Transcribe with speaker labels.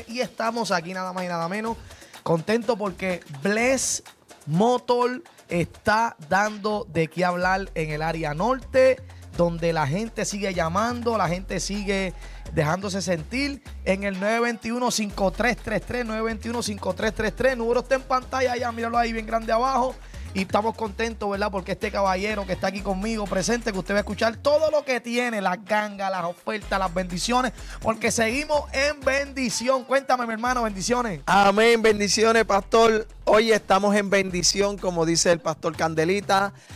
Speaker 1: y estamos aquí nada más y nada menos contento porque Bless Motor está dando de qué hablar en el área norte, donde la gente sigue llamando, la gente sigue dejándose sentir en el 921-5333, 921-5333, número está en pantalla ya, míralo ahí bien grande abajo. Y estamos contentos, ¿verdad? Porque este caballero que está aquí conmigo presente, que usted va a escuchar todo lo que tiene, las gangas, las ofertas, las bendiciones, porque seguimos en bendición. Cuéntame, mi hermano, bendiciones.
Speaker 2: Amén, bendiciones, pastor. Hoy estamos en bendición, como dice el pastor Candelita.